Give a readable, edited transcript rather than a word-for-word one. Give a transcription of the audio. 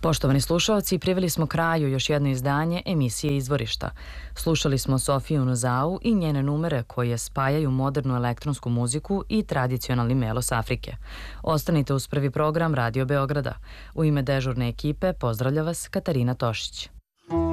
Poštovani slušalci, priveli smo kraju još jedno izdanje emisije Izvorišta. Slušali smo Sofiju Nozau i njene numere koje spajaju modernu elektronsku muziku i tradicionalni melos Afrike. Ostanite uz prvi program Radio Beograda. U ime dežurne ekipe pozdravlja vas Katarina Tošić.